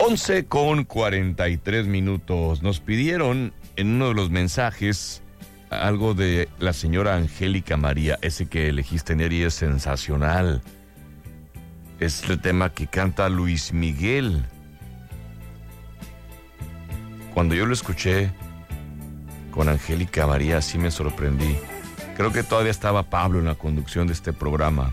11:43. Nos pidieron en uno de los mensajes algo de la señora Angélica María. Ese que elegiste, Neri, es sensacional. Es el tema que canta Luis Miguel. Cuando yo lo escuché con Angélica María, sí me sorprendí. Creo que todavía estaba Pablo en la conducción de este programa.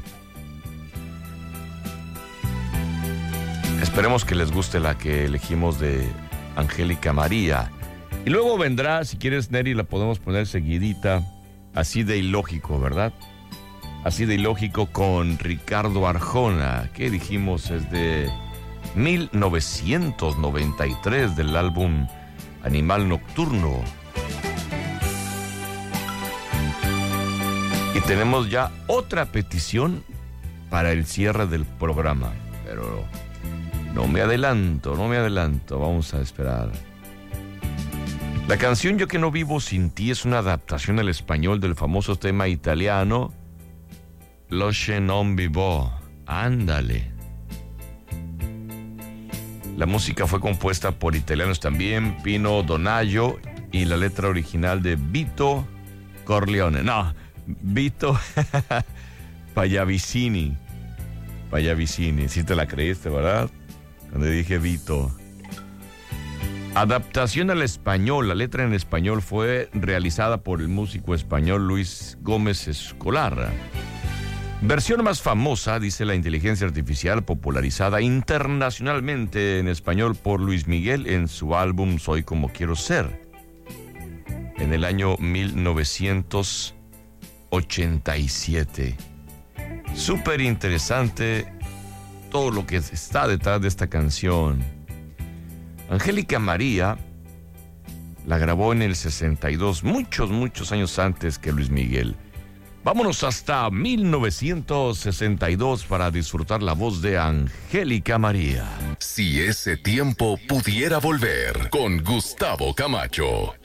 Esperemos que les guste la que elegimos de Angélica María. Y luego vendrá, si quieres, Neri, la podemos poner seguidita, Así de ilógico, ¿verdad? Así de ilógico con Ricardo Arjona, que dijimos es de 1993 del álbum Animal Nocturno. Y tenemos ya otra petición para el cierre del programa, pero no me adelanto, vamos a esperar. La canción Yo que no vivo sin ti es una adaptación al español del famoso tema italiano Lascia non vivo. Ándale. La música fue compuesta por italianos también, Pino Donaggio, y la letra original de Vito Corleone. No, Vito Pallavicini. Sí te la creíste, ¿verdad? Cuando dije Vito. Adaptación al español. La letra en español fue realizada por el músico español Luis Gómez Escolar. Versión más famosa, dice la inteligencia artificial, popularizada internacionalmente en español por Luis Miguel en su álbum Soy como quiero ser, en el año 1987. Súper interesante todo lo que está detrás de esta canción. Angélica María la grabó en el 62, muchos años antes que Luis Miguel. Vámonos hasta 1962 para disfrutar la voz de Angélica María. Si ese tiempo pudiera volver, con Gustavo Camacho.